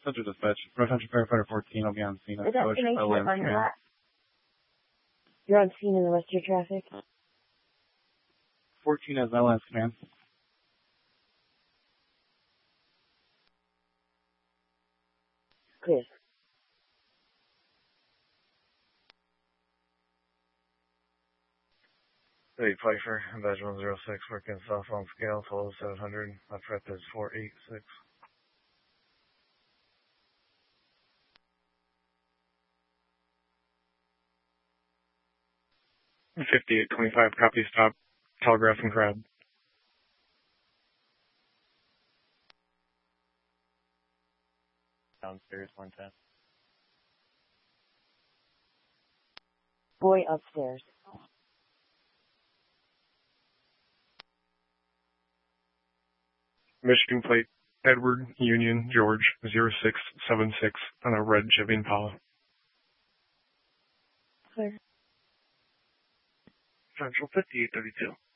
Central Dispatch. Red Hunter Firefighter 14 will be on scene. The destination is on your left. You're on scene in the rest of your traffic. 14 has LS command. Clear. Hey, Pfeiffer, badge 106, working south on scale, total 700. My prep is 486. 5825, copy, stop, telegraph and crowd. Downstairs, 110. Boy upstairs. Michigan plate, Edward Union George 0676 on a red Chevy Impala. Clear. Central 5832.